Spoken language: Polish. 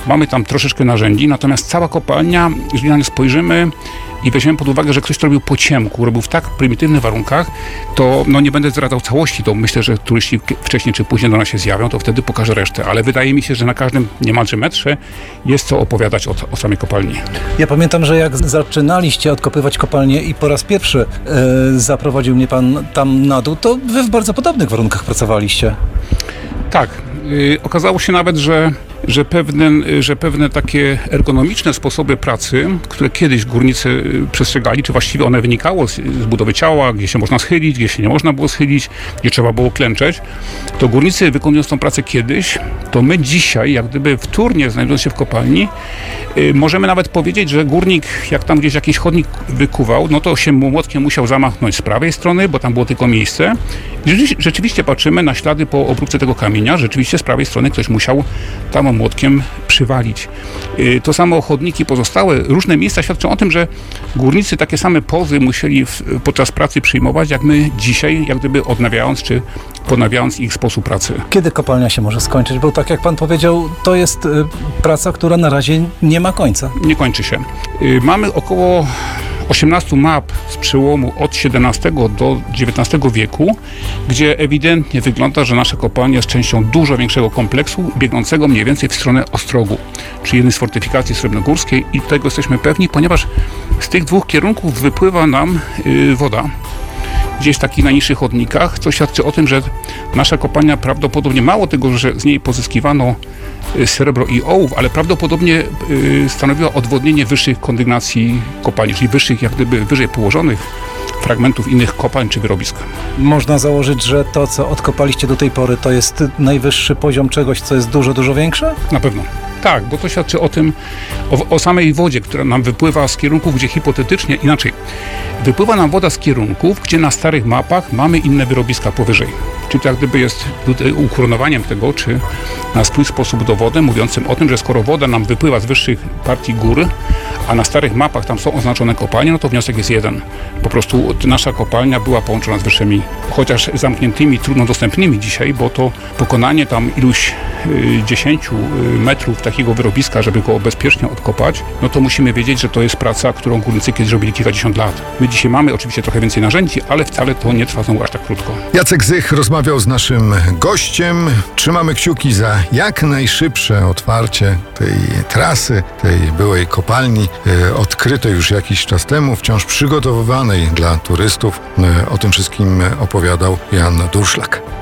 Mamy tam troszeczkę narzędzi, natomiast cała kopalnia, jeżeli na nią spojrzymy i weźmiemy pod uwagę, że ktoś to robił po ciemku, robił w tak prymitywnych warunkach, to nie będę zdradzał całości, to myślę, że turyści wcześniej czy później do nas się zjawią, to wtedy pokażę resztę, ale wydaje mi się, że na każdym niemalże metrze jest co opowiadać o samej kopalni. Ja pamiętam, że jak zaczynaliście odkopywać kopalnię i po raz pierwszy zaprowadził mnie pan tam na dół, to wy w bardzo podobnych warunkach pracowaliście. Tak, okazało się nawet, że pewne takie ergonomiczne sposoby pracy, które kiedyś górnicy przestrzegali, czy właściwie one wynikało z budowy ciała, gdzie się można schylić, gdzie się nie można było schylić, gdzie trzeba było klęczeć, to górnicy wykonując tą pracę kiedyś, to my dzisiaj, jak gdyby wtórnie znajdując się w kopalni, możemy nawet powiedzieć, że górnik, jak tam gdzieś jakiś chodnik wykuwał, no to się młotkiem musiał zamachnąć z prawej strony, bo tam było tylko miejsce. I rzeczywiście patrzymy na ślady po obróbce tego kamienia, rzeczywiście z prawej strony ktoś musiał tam młotkiem przywalić. To samo chodniki pozostałe, różne miejsca świadczą o tym, że górnicy takie same pozy musieli podczas pracy przyjmować, jak my dzisiaj, jak gdyby odnawiając czy ponawiając ich sposób pracy. Kiedy kopalnia się może skończyć? Bo tak jak pan powiedział, to jest praca, która na razie nie ma końca. Nie kończy się. Mamy około 18 map z przełomu od XVII do XIX wieku, gdzie ewidentnie wygląda, że nasza kopalnia jest częścią dużo większego kompleksu, biegnącego mniej więcej w stronę Ostrogu, czyli jednej z fortyfikacji srebrnogórskiej, i tego jesteśmy pewni, ponieważ z tych dwóch kierunków wypływa nam woda gdzieś w takich najniższych chodnikach, co świadczy o tym, że nasza kopalnia prawdopodobnie, mało tego, że z niej pozyskiwano srebro i ołów, ale prawdopodobnie stanowiła odwodnienie wyższych kondygnacji kopalni, czyli wyższych, jak gdyby wyżej położonych fragmentów innych kopalń czy wyrobisk. Można założyć, że to, co odkopaliście do tej pory, to jest najwyższy poziom czegoś, co jest dużo, dużo większe? Na pewno. Tak, bo to świadczy o tym, o samej wodzie, która nam wypływa z kierunków, gdzie hipotetycznie, inaczej, wypływa nam woda z kierunków, gdzie na starych mapach mamy inne wyrobiska powyżej. Czyli to jak gdyby jest tutaj ukoronowaniem tego, czy na swój sposób dowodem, mówiącym o tym, że skoro woda nam wypływa z wyższych partii gór, a na starych mapach tam są oznaczone kopalnie, no to wniosek jest jeden. Po prostu nasza kopalnia była połączona z wyższymi, chociaż zamkniętymi, trudno dostępnymi dzisiaj, bo to pokonanie tam iluś 10 metrów takiego wyrobiska, żeby go bezpiecznie odkopać, no to musimy wiedzieć, że to jest praca, którą górnicy kiedyś robili kilkadziesiąt lat. My dzisiaj mamy oczywiście trochę więcej narzędzi, ale wcale to nie trwa znowu aż tak krótko. Jacek Zych rozmawiał z naszym gościem. Trzymamy kciuki za jak najszybsze otwarcie tej trasy, tej byłej kopalni, odkrytej już jakiś czas temu, wciąż przygotowywanej dla turystów. O tym wszystkim opowiadał Jan Durszlak.